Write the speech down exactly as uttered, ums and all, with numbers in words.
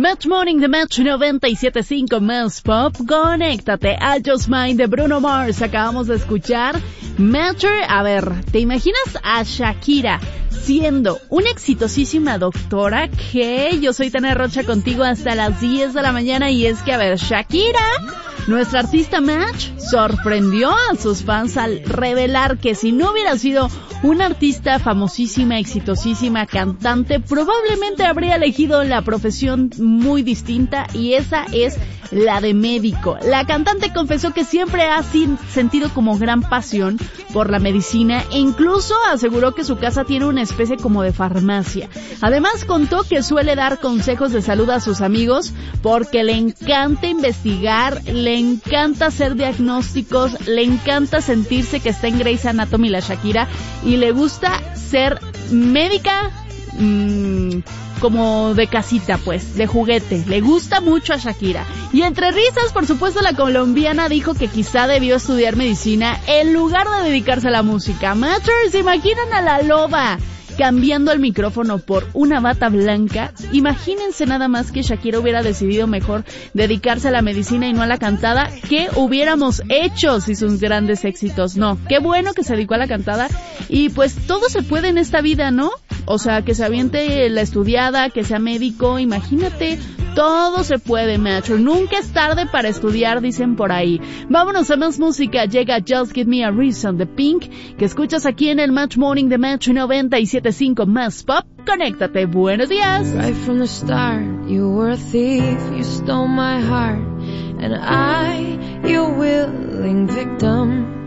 Match Morning de Match noventa y siete punto cinco más Pop. Conéctate a Just Mine de Bruno Mars. Acabamos de escuchar Matter. A ver, ¿te imaginas a Shakira siendo una exitosísima doctora? Que yo soy Tania Rocha contigo hasta las diez de la mañana. Y es que, a ver, Shakira, nuestra artista Match, sorprendió a sus fans al revelar que si no hubiera sido una artista famosísima, exitosísima, cantante, probablemente habría elegido la profesión muy distinta, y esa es la de médico. La cantante confesó que siempre ha sentido como gran pasión por la medicina e incluso aseguró que su casa tiene una especie como de farmacia. Además contó que suele dar consejos de salud a sus amigos porque le encanta investigar, le encanta hacer diagnósticos, le encanta sentirse que está en Grey's Anatomy la Shakira, y le gusta ser médica mmm, como de casita, pues, de juguete. Le gusta mucho a Shakira. Y entre risas, por supuesto, la colombiana dijo que quizá debió estudiar medicina en lugar de dedicarse a la música. Matters, ¿se imaginan a la loba cambiando el micrófono por una bata blanca? Imagínense nada más que Shakira hubiera decidido mejor dedicarse a la medicina y no a la cantada. ¿Qué hubiéramos hecho sin sus grandes éxitos? No, qué bueno que se dedicó a la cantada. Y pues todo se puede en esta vida, ¿no? O sea, que se aviente la estudiada, que sea médico, imagínate, todo se puede, macho. Nunca es tarde para estudiar, dicen por ahí. Vámonos a más música. Llega Just Give Me a Reason de Pink, que escuchas aquí en el Match Morning de Match noventa y siete punto cinco más Pop. Conéctate, buenos días. Right from the start, you were a thief, you stole my heart, and I, your willing victim.